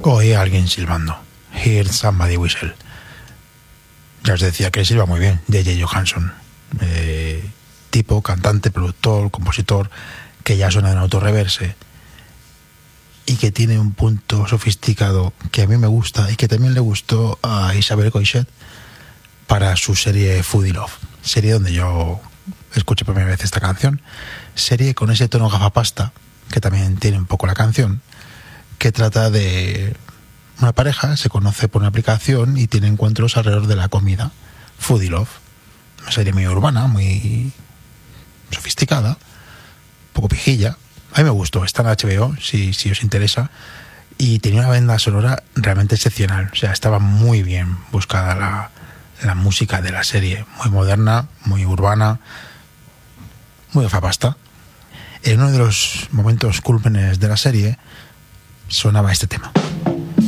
Oí a alguien silbando. Hear somebody whistle. Ya os decía que silba muy bien, J.J. Johansson. Tipo, cantante, productor, compositor, que ya suena en autorreverse y que tiene un punto sofisticado que a mí me gusta y que también le gustó a Isabel Coixet para su serie Foodie Love, serie donde yo escuché por primera vez esta canción, serie con ese tono gafapasta que también tiene un poco la canción, que trata de una pareja, se conoce por una aplicación y tiene encuentros alrededor de la comida. Foodie Love, una serie muy urbana, muy sofisticada, un poco pijilla. A mí me gustó, está en HBO, si os interesa, y tenía una banda sonora realmente excepcional. O sea, estaba muy bien buscada la música de la serie, muy moderna, muy urbana, muy gafapasta. En uno de los momentos cúlmenes de la serie sonaba este tema.